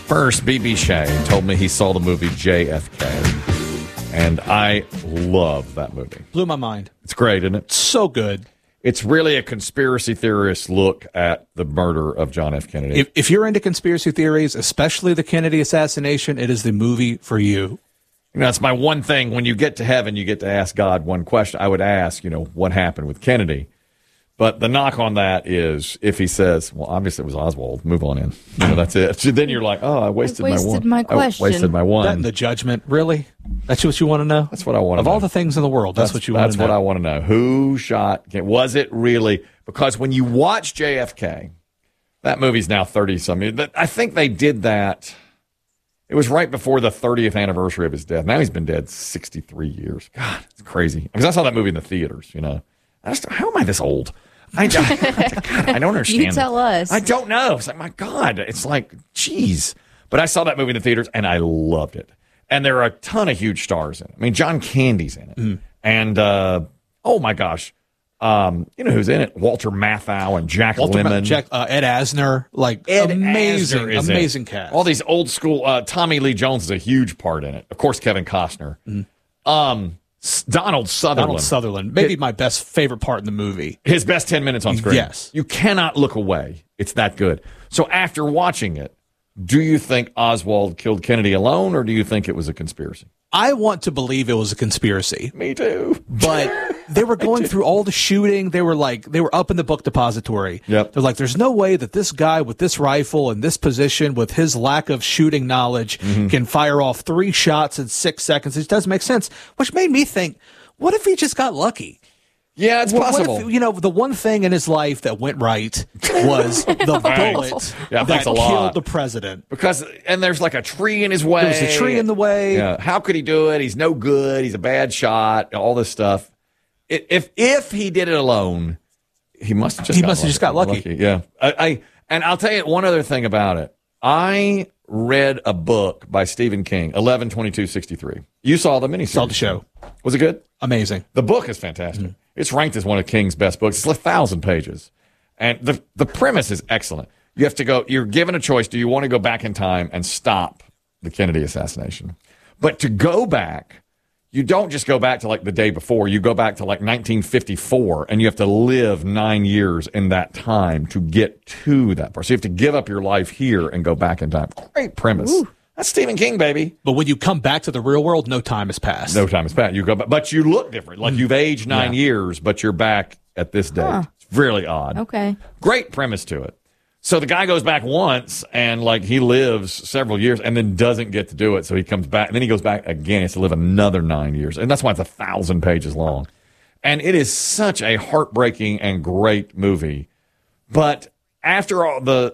First, B.B. Shea told me he saw the movie JFK, and I love that movie. Blew my mind. It's great, isn't it? So good. It's really a conspiracy theorist look at the murder of John F. Kennedy. If you're into conspiracy theories, especially the Kennedy assassination, it is the movie for you. You know, that's my one thing. When you get to heaven, you get to ask God one question. I would ask, what happened with Kennedy? But the knock on that is if he says, well, obviously it was Oswald, move on in. That's it. So then you're like, oh, I wasted my one. my question. I wasted my one. That and the judgment, really? That's what you want to know? That's what I want to know. Of all the things in the world, that's what you want to know. That's what I want to know. Who shot? Was it really? Because when you watch JFK, that movie's now 30-some. I think they did that. It was right before the 30th anniversary of his death. Now he's been dead 63 years. God, it's crazy. Because I saw that movie in the theaters, how am I this old? God, I don't understand. You tell us. I don't know. It's like, my God. It's like, geez. But I saw that movie in the theaters, and I loved it. And there are a ton of huge stars in it. I mean, John Candy's in it. Mm. And, oh, my gosh. Who's in it? Walter Matthau and Jack Lemmon. Ed Asner. Amazing cast. All these old school. Tommy Lee Jones is a huge part in it. Of course, Kevin Costner. Mm. Donald Sutherland. Maybe my best favorite part in the movie. His best 10 minutes on screen. Yes. You cannot look away. It's that good. So after watching it, do you think Oswald killed Kennedy alone, or do you think it was a conspiracy? I want to believe it was a conspiracy. Me too. But they were going through all the shooting. They were up in the book depository. Yep. They're like, there's no way that this guy with this rifle in this position with his lack of shooting knowledge can fire off 3 shots in 6 seconds. It doesn't make sense, which made me think, what if he just got lucky? Yeah, it's possible. What if, the one thing in his life that went right was the bullet that killed the president. And there's like a tree in his way. There was a tree in the way. Yeah. How could he do it? He's no good. He's a bad shot. All this stuff. If he did it alone, he must have just got lucky. Yeah. And I'll tell you one other thing about it. I read a book by Stephen King, 11/22/63. You saw the miniseries. Saw the show. Was it good? Amazing. The book is fantastic. Mm-hmm. It's ranked as one of King's best books. It's 1,000 pages. And the premise is excellent. You have to go, you're given a choice. Do you want to go back in time and stop the Kennedy assassination? But to go back, you don't just go back to like the day before. You go back to like 1954, and you have to live 9 years in that time to get to that part. So you have to give up your life here and go back in time. Great premise. Ooh. That's Stephen King, baby. But when you come back to the real world, no time has passed. No time has passed. You go back, but you look different. Like you've aged 9 years, but you're back at this date. Huh. It's really odd. Okay. Great premise to it. So the guy goes back once, and like he lives several years, and then doesn't get to do it. So he comes back, and then he goes back again. He has to live another 9 years, and that's why it's 1,000 pages long. And it is such a heartbreaking and great movie. But after the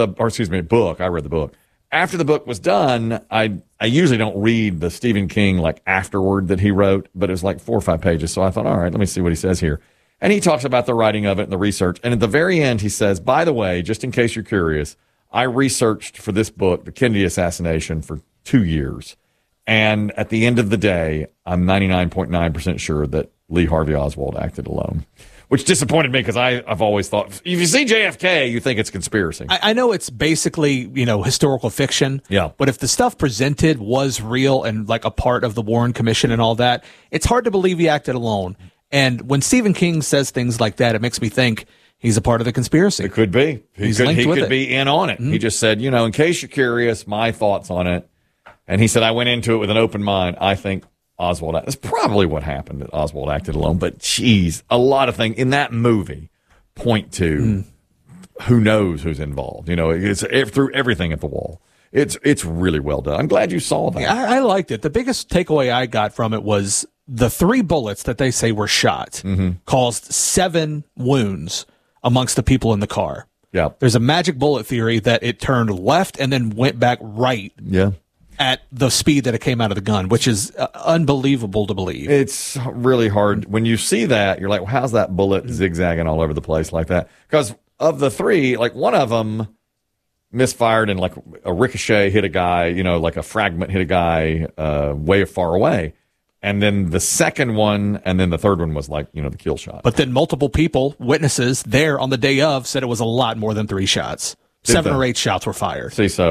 book, I read the book. After the book was done, I usually don't read the Stephen King like afterword that he wrote, but it was like 4 or 5 pages. So I thought, all right, let me see what he says here. And he talks about the writing of it and the research. And at the very end, he says, by the way, just in case you're curious, I researched for this book, the Kennedy assassination, for 2 years. And at the end of the day, I'm 99.9% sure that Lee Harvey Oswald acted alone. Which disappointed me because I've always thought, if you see JFK, you think it's conspiracy. I know it's basically, historical fiction. Yeah. But if the stuff presented was real and like a part of the Warren Commission and all that, it's hard to believe he acted alone. And when Stephen King says things like that, it makes me think he's a part of the conspiracy. It could be. He could be in on it. Mm-hmm. He just said, in case you're curious, my thoughts on it. And he said, I went into it with an open mind. I think Oswald, that's probably what happened, that Oswald acted alone. But, geez, a lot of things in that movie point to who knows who's involved. It's through everything at the wall. It's really well done. I'm glad you saw that. Yeah, I liked it. The biggest takeaway I got from it was the 3 bullets that they say were shot caused 7 wounds amongst the people in the car. Yeah. There's a magic bullet theory that it turned left and then went back right. Yeah. At the speed that it came out of the gun, which is unbelievable to believe. It's really hard. When you see that, you're like, well, how's that bullet zigzagging all over the place like that? Because of the 3, like one of them misfired and like a ricochet hit a guy, like a fragment hit a guy way far away. And then the second one and then the third one was like, the kill shot. But then multiple people, witnesses there on the day of, said it was a lot more than 3 shots. 7 or 8 shots were fired. See, so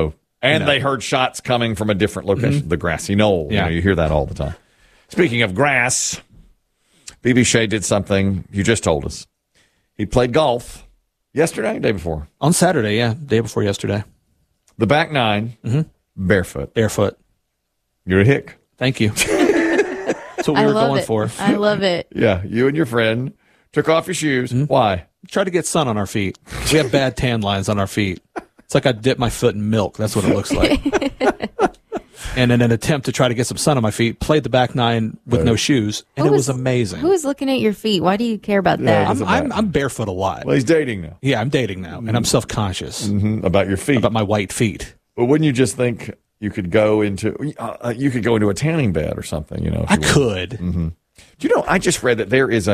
And they heard shots coming from a different location, the grassy knoll. Yeah. You hear that all the time. Speaking of grass, BB Shea did something you just told us. He played golf yesterday, day before. On Saturday, yeah, day before yesterday. The back nine, barefoot. Barefoot. You're a hick. Thank you. That's what we were going for. I love it. Yeah, you and your friend took off your shoes. Why? Try to get sun on our feet. We have bad tan lines on our feet. It's like I dipped my foot in milk. That's what it looks like. And in an attempt to try to get some sun on my feet, played the back nine with no shoes, and it was amazing. Who is looking at your feet? Why do you care about that? I'm barefoot a lot. Well, he's dating now. Yeah, I'm dating now, and I'm self-conscious About your feet. about my white feet. But wouldn't you just think you could go into a tanning bed or something? If I you could. Do you know? I just read that there is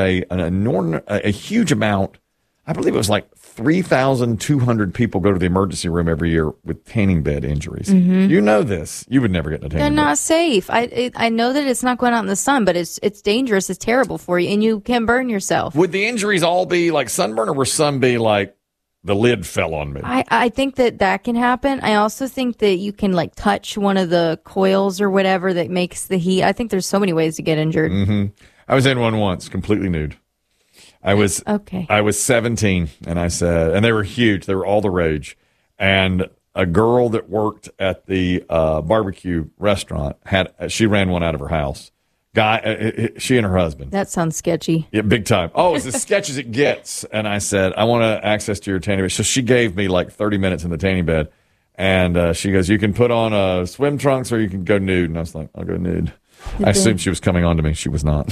a huge amount. I believe it was like 3,200 people go to the emergency room every year with tanning bed injuries. You know this. You would never get in a They're tanning bed. not safe. I know that it's not going out in the sun, but it's dangerous. It's terrible for you, and you can burn yourself. Would the injuries all be like sunburn, or would some be like the lid fell on me? I think that can happen. I also think that you can like touch one of the coils or whatever that makes the heat. I think there's so many ways to get injured. I was in one once, completely nude. I was 17, and I said, and they were huge. They were all the rage. And a girl that worked at the barbecue restaurant she ran one out of her house. She and her husband. That sounds sketchy. Yeah, big time. Oh, it's as sketch as it gets. And I said, I want access to your tanning bed. So she gave me like 30 minutes in the tanning bed. And she goes, you can put on swim trunks or you can go nude. And I was like, I'll go nude. I assumed she was coming on to me. She was not.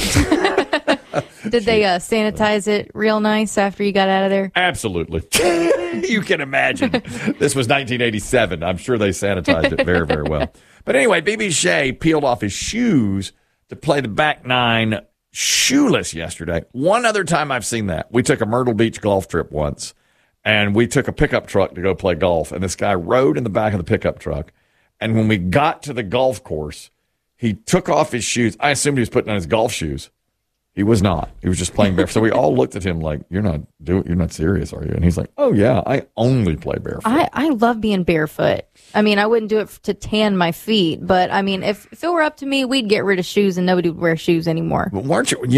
Did they sanitize it real nice after you got out of there? Absolutely. You can imagine. This was 1987. I'm sure they sanitized it very, very well. But anyway, BB Shea peeled off his shoes to play the back nine shoeless yesterday. One other time I've seen that. We took a Myrtle Beach golf trip once, and we took a pickup truck to go play golf, and this guy rode in the back of the pickup truck. And when we got to the golf course, he took off his shoes. I assumed he was putting on his golf shoes. He was not. He was just playing barefoot. So we all looked at him like, "You're not serious, are you?" And he's like, "Oh yeah, I only play barefoot." I love being barefoot. I mean, I wouldn't do it to tan my feet, but I mean, if it were up to me, we'd get rid of shoes and nobody would wear shoes anymore. But weren't you?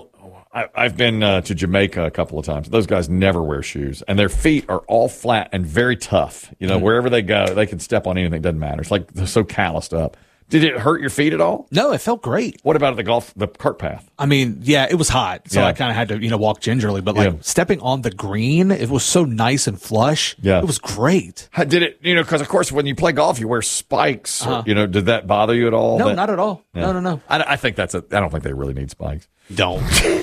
I've been to Jamaica a couple of times. Those guys never wear shoes, and their feet are all flat and very tough. Wherever they go, they can step on anything. It doesn't matter. It's like they're so calloused up. Did it hurt your feet at all? No, it felt great. What about the cart path? I mean, yeah, it was hot, so I kind of had to, walk gingerly. But stepping on the green, it was so nice and flush. Yeah, it was great. How did it? Because of course, when you play golf, you wear spikes. Did that bother you at all? No, not at all. Yeah. No. I think I don't think they really need spikes. Don't.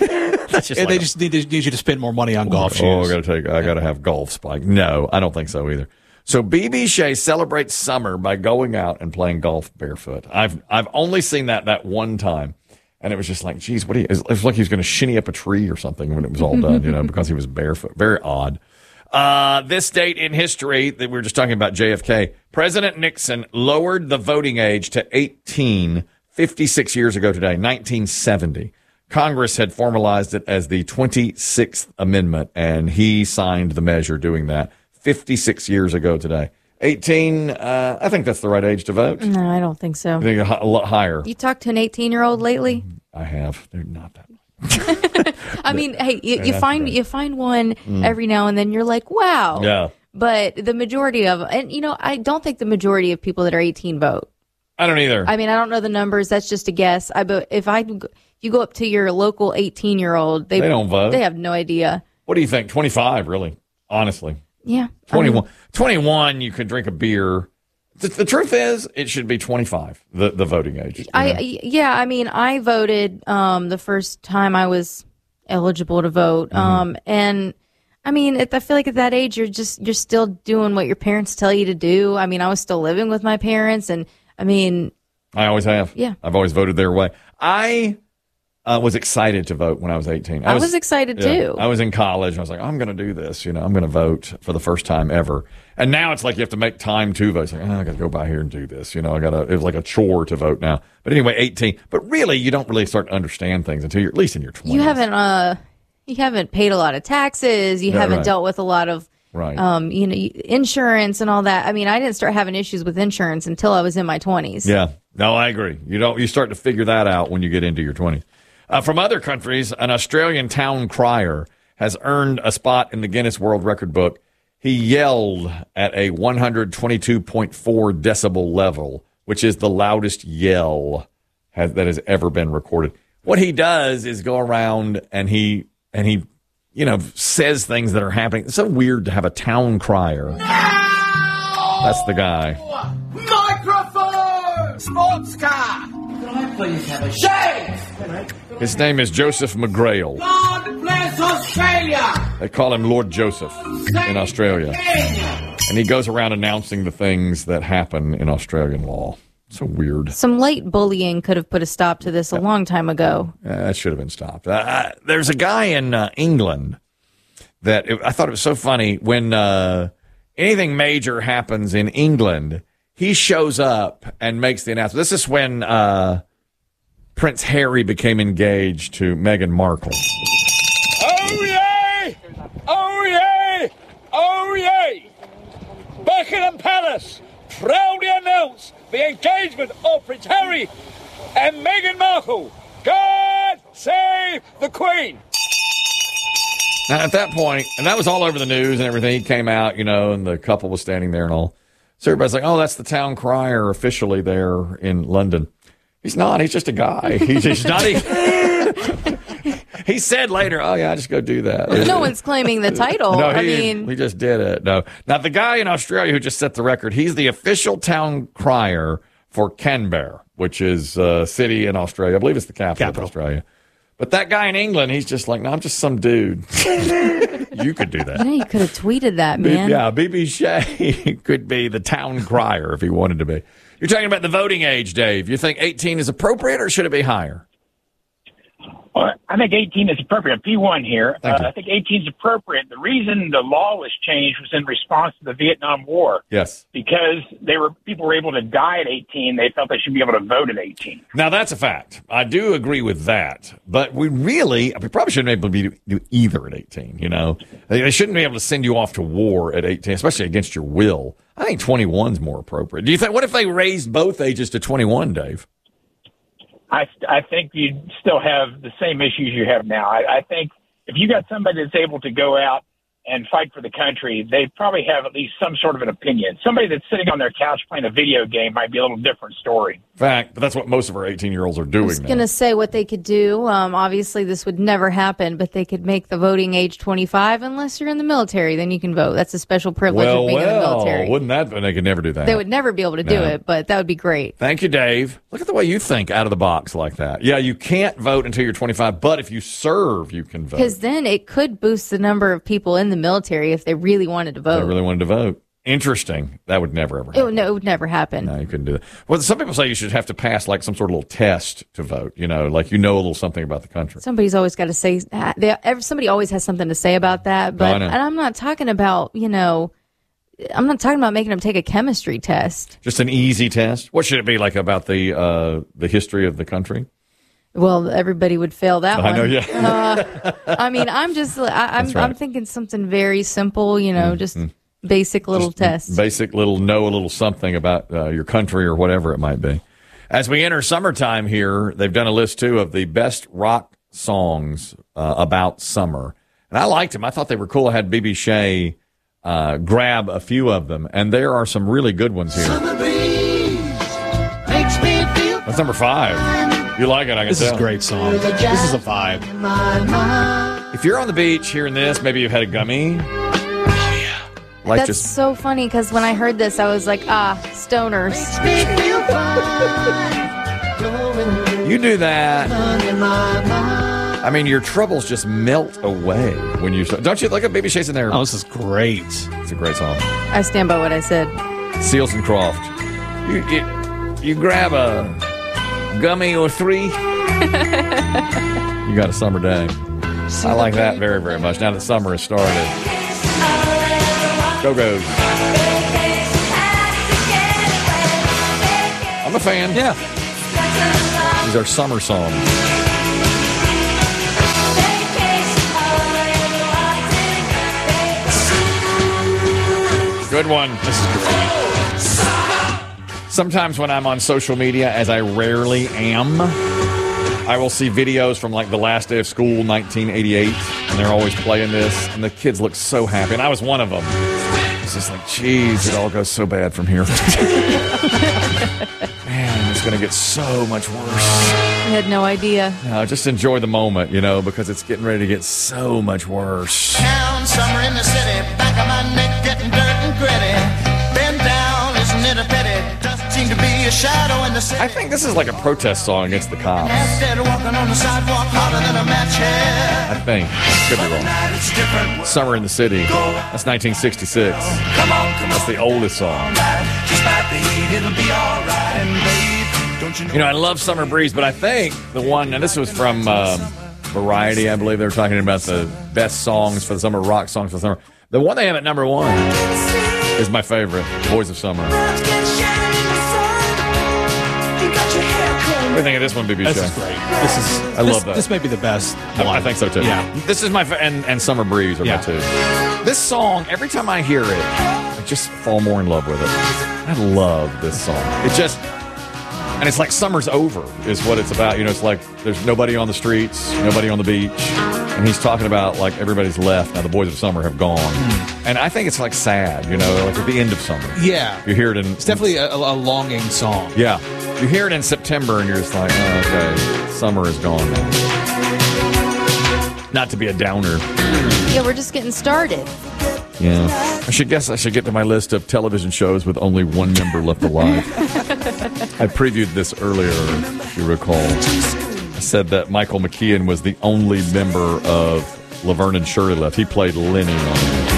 They just need you to spend more money on golf shoes. I got to have golf spike. No, I don't think so either. So BB Shea celebrates summer by going out and playing golf barefoot. I've only seen that one time, and it was just like, geez, it was like he was going to shinny up a tree or something when it was all done, because he was barefoot. Very odd. This date in history that we were just talking about, JFK, President Nixon lowered the voting age to 18 56 years ago today, 1970. Congress had formalized it as the 26th Amendment, and he signed the measure doing that 56 years ago today. 18, I think that's the right age to vote. No, I don't think so. I think a lot higher. You talked to an 18-year-old lately? I have. They're not that much. I mean, hey, you find one every now and then. You're like, wow. Yeah. But the majority of, and I don't think the majority of people that are 18 vote. I don't either. I mean, I don't know the numbers. That's just a guess. But if you go up to your local 18-year-old, they don't vote. They have no idea. What do you think? 25, really? Honestly. Yeah. 21. 21, you could drink a beer. The truth is, it should be 25, the voting age. I mean, I voted the first time I was eligible to vote. And I mean, I feel like at that age, you're still doing what your parents tell you to do. I mean, I was still living with my parents, and I mean, I always have. Yeah. I've always voted their way. I was excited to vote when I was 18. I was excited too. I was in college. And I was like, I'm going to do this. I'm going to vote for the first time ever. And now it's like you have to make time to vote. It's like, I got to go by here and do this. It was like a chore to vote now. But anyway, 18. But really, you don't really start to understand things until you're at least in your 20s. You haven't paid a lot of taxes. You haven't dealt with a lot of Right. Insurance and all that. I mean, I didn't start having issues with insurance until I was in my 20s. Yeah. No, I agree. You start to figure that out when you get into your 20s. From other countries, an Australian town crier has earned a spot in the Guinness World Record book. He yelled at a 122.4 decibel level, which is the loudest yell that has ever been recorded. What he does is go around and he says things that are happening. It's so weird to have a town crier. No! That's the guy. Microphone! Sports car! Can I please have a shave? His name is Joseph McGrail. God bless Australia! They call him Lord Joseph in Australia. And he goes around announcing the things that happen in Australian law. So weird. Some late bullying could have put a stop to this a long time ago. That should have been stopped. There's a guy in England that I thought it was so funny when anything major happens in England, he shows up and makes the announcement. This is when Prince Harry became engaged to Meghan Markle. Oh, yay! Oh, yay! Oh, yay! Buckingham Palace proudly announce the engagement of Prince Harry and Meghan Markle. God save the Queen! Now, at that point, and that was all over the news and everything, he came out, and the couple was standing there and all. So everybody's like, oh, that's the town crier officially there in London. He's not. He's just a guy. He's just not. He said later, oh, yeah, I just go do that. No one's claiming the title. No, he just did it. No. Now, the guy in Australia who just set the record, he's the official town crier for Canberra, which is a city in Australia. I believe it's the capital of Australia. But that guy in England, he's just like, no, I'm just some dude. You could do that. You could have tweeted that, man. Yeah, BB Shea could be the town crier if he wanted to be. You're talking about the voting age, Dave. You think 18 is appropriate or should it be higher? Well, I think 18 is appropriate. P1 here. Thank you. I think 18 is appropriate. The reason the law was changed was in response to the Vietnam War. Yes. Because people were able to die at 18. They felt they should be able to vote at 18. Now, that's a fact. I do agree with that. But we probably shouldn't be able to do either at 18, They shouldn't be able to send you off to war at 18, especially against your will. I think 21 is more appropriate. Do you think? What if they raised both ages to 21, Dave? I think you'd still have the same issues you have now. I think if you got somebody that's able to go out and fight for the country, they probably have at least some sort of an opinion. Somebody that's sitting on their couch playing a video game might be a little different story. Fact, but that's what most of our 18-year-olds are doing. I was going to say what they could do. Obviously, this would never happen, but they could make the voting age 25 unless you're in the military. Then you can vote. That's a special privilege of being in the military. Wouldn't that? They could never do that. They would never be able to do it, but that would be great. Thank you, Dave. Look at the way you think out of the box like that. Yeah, you can't vote until you're 25, but if you serve, you can vote. Because then it could boost the number of people in the military if they really wanted to vote. They really wanted to vote. Interesting. That would never, ever happen. It would never happen. No, you couldn't do that. Well, some people say you should have to pass like some sort of little test to vote, like a little something about the country. Somebody's always got to say, somebody always has something to say about that. But and I'm not talking about, I'm not talking about making them take a chemistry test. Just an easy test? What should it be like about the history of the country? Well, everybody would fail that one. I know, yeah. I'm thinking something very simple, just basic little test. Basic little, know a little something about your country or whatever it might be. As we enter summertime here, they've done a list, too, of the best rock songs about summer. And I liked them. I thought they were cool. I had BB Shea grab a few of them. And there are some really good ones here. Summer breeze makes me feel That's number 5. You like it, I can This tell. is a great song. This is a vibe. If you're on the beach hearing this, maybe you've had a gummy. Oh, yeah. That's so funny because when I heard this, I was like, stoners. You do that. I mean, your troubles just melt away when you start. Don't you look at BB Shea's in there? Oh, this is great. It's a great song. I stand by what I said. Seals and Croft. You grab a gummy or 3. You got a summer day. I like that very, very much. Now that summer has started. Go. I'm a fan. Yeah. These are summer songs. Good one. This is great. Sometimes when I'm on social media, as I rarely am, I will see videos from like the last day of school, 1988, and they're always playing this, and the kids look so happy, and I was one of them. It's just like, geez, it all goes so bad from here. Man, it's going to get so much worse. I had no idea. No, just enjoy the moment, because it's getting ready to get so much worse. Town, summer in the city, back of my neck getting dirt and gritty. Bend down, isn't it a pity? Doesn't seem to be a shadow in the city. I think this is like a protest song against the cops. Instead of walking on the sidewalk harder than a match head. I think. Could be wrong. It's different. Summer in the City. That's 1966. Come on, That's the oldest song. despite the heat, it'll be all right. And babe, don't you know? I love Summer Breeze, but I think the one, and this was from Variety, I believe they were talking about the best songs for the summer, rock songs for the summer. The one they have at number one is my favorite, Boys of Summer. What do you think of this one, BB This Show? is great. I love that. This may be the best I think so, too. Yeah. This is my, and Summer Breeze are Yeah. my two. This song, every time I hear it, I just fall more in love with it. I love this song. It just, and it's like summer's over is what it's about. It's like there's nobody on the streets, nobody on the beach. And he's talking about like everybody's left. Now the boys of summer have gone. And I think it's like sad, like at the end of summer. Yeah. You hear it in... It's definitely a longing song. Yeah. You hear it in September and you're just like, oh, okay, summer is gone now. Not to be a downer. Yeah, we're just getting started. Yeah. I should get to my list of television shows with only one member left alive. I previewed this earlier, if you recall. I said that Michael McKeon was the only member of Laverne and Shirley left. He played Lenny on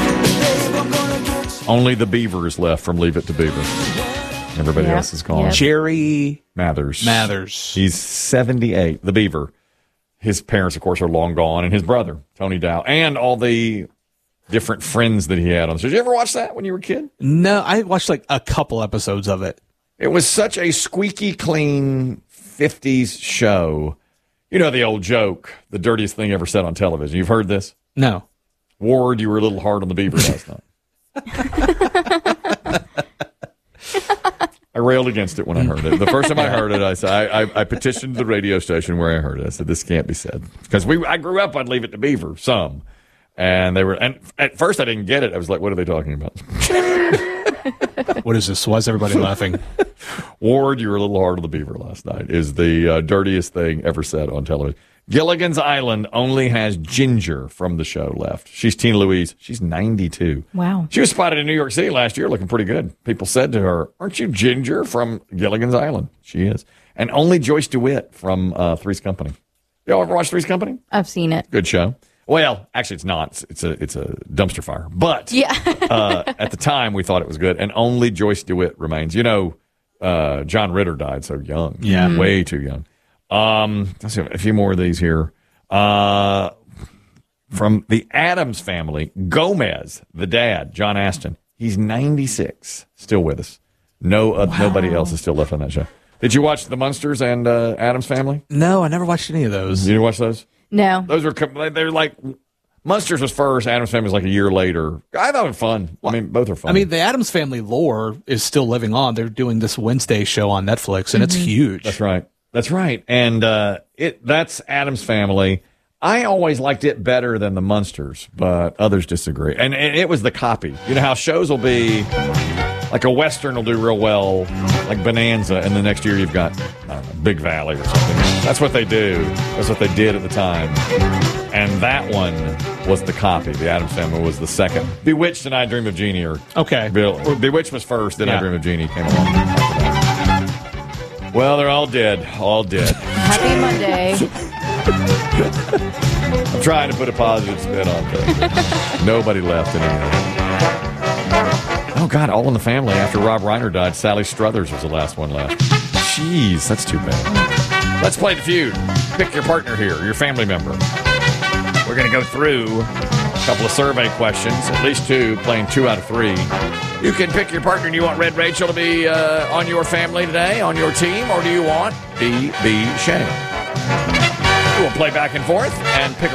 it. Only the Beavers left from Leave It to Beaver. Everybody Yeah. else is gone. Yeah. Jerry Mathers. He's 78. The Beaver. His parents, of course, are long gone, and his brother, Tony Dow, and all the different friends that he had on. So did you ever watch that when you were a kid? No, I watched like a couple episodes of it. It was such a squeaky clean 50s show. The old joke, the dirtiest thing ever said on television. You've heard this? No. Ward, you were a little hard on the Beaver last night. I railed against it when I heard it. The first time I heard it, I petitioned the radio station where I heard it. I said, this can't be said. Because I grew up on Leave It to Beaver, some. And at first I didn't get it. I was like, what are they talking about? What is this? Why is everybody laughing? Ward, you were a little hard on the Beaver last night is the dirtiest thing ever said on television. Gilligan's Island only has Ginger from the show left. She's Tina Louise. She's 92. Wow. She was spotted in New York City last year looking pretty good. People said to her, aren't you Ginger from Gilligan's Island? She is. And only Joyce DeWitt from Three's Company. Y'all ever watch Three's Company? I've seen it. Good show. Well, actually, it's not. It's a dumpster fire. But Yeah. at the time, we thought it was good. And only Joyce DeWitt remains. John Ritter died so young. Yeah. Way too young. Let's see a few more of these here. From the Addams Family, Gomez, the dad, John Aston. He's 96, still with us. Nobody else is still left on that show. Did you watch The Munsters and Addams Family? No, I never watched any of those. You didn't watch those? No. Those were they're like Munsters was first, Addams Family was like a year later. I thought it was fun. I mean, both are fun. I mean, the Addams Family lore is still living on. They're doing this Wednesday show on Netflix, and it's huge. That's right. That's right. And that's Addams Family. I always liked it better than the Munsters, but others disagree. And it was the copy. You know how shows will be like a Western will do real well, like Bonanza, and the next year you've got, I don't know, Big Valley or something. That's what they do. That's what they did at the time. And that one was the copy. The Addams Family was the second. Bewitched and I Dream of Jeannie are Okay. Bewitched was first, then I Yeah. Dream of Jeannie came along after that. Well, they're all dead. All dead. Happy Monday. I'm trying to put a positive spin on things. Nobody left anymore. Oh, God, All in the Family. After Rob Reiner died, Sally Struthers was the last one left. Jeez, that's too bad. Let's play the feud. Pick your partner here, your family member. We're going to go through a couple of survey questions, at least two, playing 2 out of 3. You can pick your partner. Do you want Red Rachel to be on your family today, on your team, or do you want B.B. Shane? We'll play back and forth and pick